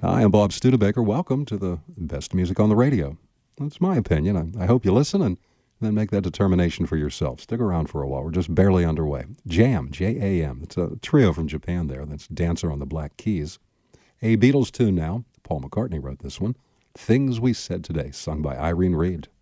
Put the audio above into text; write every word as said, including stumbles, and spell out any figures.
Hi, I'm Bob Studebaker. Welcome to the best music on the radio. That's my opinion. I, I hope you listen and then make that determination for yourself. Stick around for a while. We're just barely underway. Jam, J A M. It's a trio from Japan there. That's Dancer on the Black Keys. A Beatles tune now. Paul McCartney wrote this one. Things We Said Today, sung by Irene Reid.